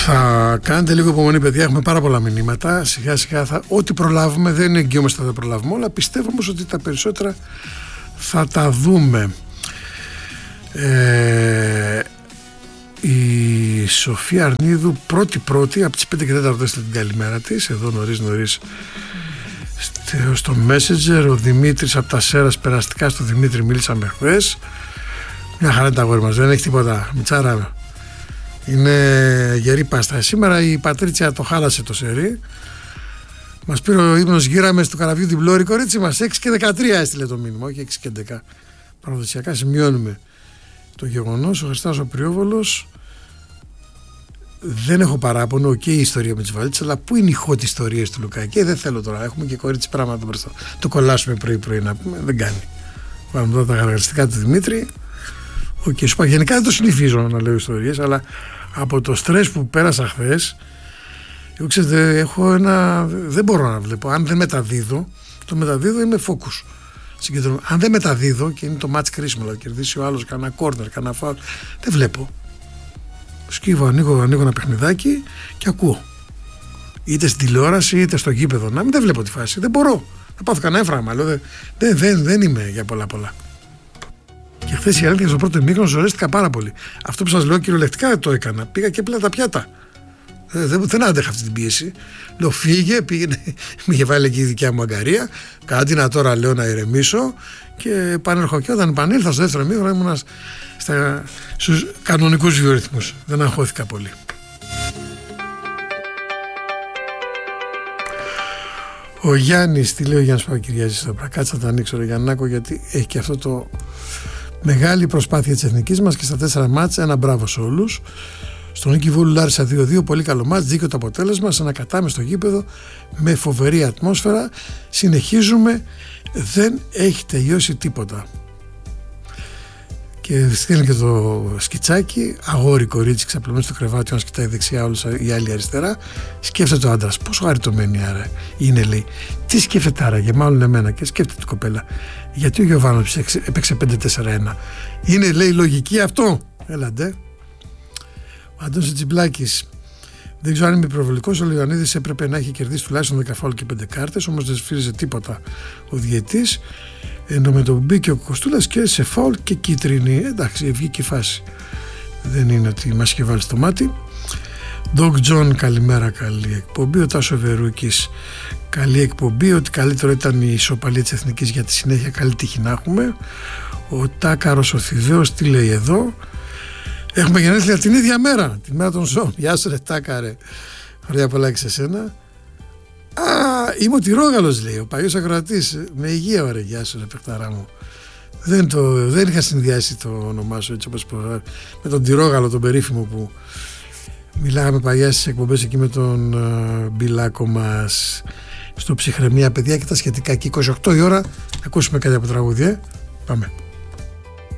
Θα κάνετε λίγο υπομονή, παιδιά. Έχουμε πάρα πολλά μηνύματα. Σιγά σιγά ό,τι προλάβουμε, δεν εγγυόμαστε θα προλάβουμε όλα. Πιστεύω όμως ότι τα περισσότερα θα τα δούμε. Η Σοφία Αρνίδου πρώτη από τις 5 και 4 έστειλε την καλημέρα της. Εδώ νωρίς στο Messenger. Ο Δημήτρης από τα Σέρας, περαστικά στο Δημήτρη μίλησαμε χθες. Μια χαρά τα αγόρι μας, δεν έχει τίποτα. Μιτσάρα, είναι γερή πάστα. Σήμερα η Πατρίτσια το χάλασε το σερί. Μας πήρε ο ύπνος, γύραμε στο καραβιού την πλώρη, κορίτσι μας. 6 και 13 έστειλε το μήνυμα, όχι 6 και 11. Παραδοσιακά σημειώνουμε το γεγονός. Ο Χριστάς ο Πριόβολος, δεν έχω παράπονο και η ιστορία με τις βαλίτσες, αλλά πού είναι οι hot ιστορίες του Λουκάκη? Δεν θέλω τώρα, έχουμε και κορίτσι πράγματα μπροστά. Το κολλάσουμε πρωί-πρωί να πούμε, δεν κάνει. Πάμε εδώ τα χαρακτηριστικά του Δημήτρη. Γενικά δεν το συνηθίζω να λέω ιστορίες, αλλά από το στρες που πέρασα χθες, εγώ ξέρετε, δεν μπορώ να βλέπω. Αν δεν μεταδίδω, το μεταδίδω είμαι focus. Αν δεν μεταδίδω και είναι το match κρίσιμο, να κερδίσει ο άλλος κανένα corner, κανένα foul, δεν βλέπω. Σκύβω, ανοίγω ένα παιχνιδάκι και ακούω. Είτε στην τηλεόραση είτε στο γήπεδο. Δεν βλέπω τη φάση. Δεν μπορώ. Να πάθω κανένα έμφραγμα. Δεν είμαι για πολλά. Και χθες η αλήθεια στο πρώτο ημίχρονο ζορίστηκα πάρα πολύ. Αυτό που σας λέω κυριολεκτικά το έκανα. Πήγα και πλέον τα πιάτα. Δεν άντεχα αυτή την πίεση. Λέω πήγαινε. Με είχε βάλει εκεί η δικιά μου αγκαρία. Κάτι να τώρα λέω να ηρεμήσω. Και επανέρχομαι. Και όταν επανήλθα στο δεύτερο ημίχρονο ήμουνα στους κανονικούς βιορυθμούς. Δεν αγχώθηκα πολύ. Ο Γιάννης, τι λέει ο Γιάννης Παπακυριάζης στο Πρακάτσα, θα τα ανοίξω ρε Γιαννάκο, γιατί έχει και αυτό το μεγάλη προσπάθεια της εθνικής μας και στα 4 μάτς ένα μπράβο σε όλους. Στον Νίκη Βόλου Λάρισα 2-2, πολύ καλό μάτς, δίκαιο το αποτέλεσμα, σε ένα κατάμεστο γήπεδο με φοβερή ατμόσφαιρα. Συνεχίζουμε, δεν έχει τελειώσει τίποτα. Και στέλνει και το σκιτσάκι, αγόρι κορίτσι ξαπλωμένο στο κρεβάτι, ένας κοιτάει δεξιά, όλος η άλλη αριστερά. Σκέφτεται ο άντρας, πόσο χαριτωμένη άρα είναι, λέει. Τι σκέφτεται άραγε, μάλλον εμένα, και σκέφτεται την κοπέλα. Γιατί ο Γιωβάνοβιτς έπαιξε 5-4-1. Είναι, λέει, λογική αυτό. Έλαντε. Ο Αντώνης Τσιμπλάκης. Δεν ξέρω αν είμαι υπερβολικός, ο Λιωαννίδης έπρεπε να έχει κερδίσει τουλάχιστον 10 φάουλ και 5 κάρτες, όμως δεν σφύριζε τίποτα ο διαιτής. Ενώ με το που μπήκε ο Κοστούλας και σε φάουλ και κίτρινη. Εντάξει, βγήκε η φάση. Δεν είναι ότι μας είχε βάλει στο μάτι. Dog John, καλημέρα, καλή εκπομπή. Ο Τάσο Βερούκης, καλή εκπομπή. Ότι καλύτερο ήταν η ισοπαλία της Εθνικής για τη συνέχεια. Καλή τύχη να έχουμε. Ο Τάκαρος ο Θηδαίος, τι λέει εδώ? Έχουμε γενέθλια την ίδια μέρα, τη μέρα των ζώων. Γεια σου ρε Τάκαρε. Ωραία πολλά και σε σένα. Είμαι ο Τυρόγαλος, λέει, ο παλιός ακροατής. Με υγεία, ωραία, γεια σου ρε παιχταρά μου. Δεν είχα συνδυάσει το όνομά σου έτσι όπως με τον Τυρόγαλο, τον περίφημο που μιλάγαμε παλιά στις εκπομπές εκεί με τον Μπιλάκο μας στο Ψυχραιμία, παιδιά, και τα σχετικά. Και 28 η ώρα ακούσουμε κάτι από τραγούδια. Πάμε.